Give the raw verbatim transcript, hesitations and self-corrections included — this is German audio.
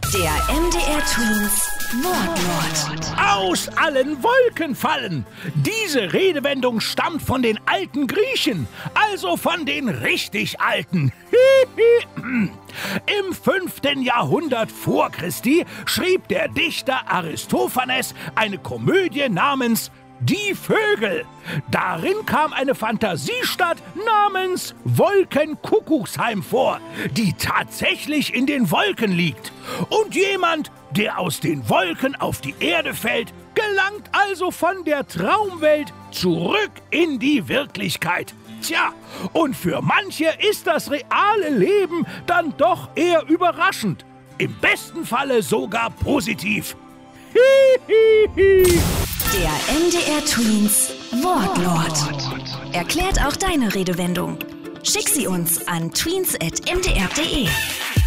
Der M D R Twins Wortlaut. Aus allen Wolken fallen. Diese Redewendung stammt von den alten Griechen, also von den richtig Alten. Im fünften Jahrhundert vor Christi schrieb der Dichter Aristophanes eine Komödie namens Die Vögel. Darin kam eine Fantasiestadt namens Wolkenkuckucksheim vor, die tatsächlich in den Wolken liegt. Und jemand, der aus den Wolken auf die Erde fällt, gelangt also von der Traumwelt zurück in die Wirklichkeit. Tja, und für manche ist das reale Leben dann doch eher überraschend. Im besten Falle sogar positiv. Der M D R Twins Wortlaut. Erklärt auch deine Redewendung. Schick sie uns an tweens at m d r punkt d e.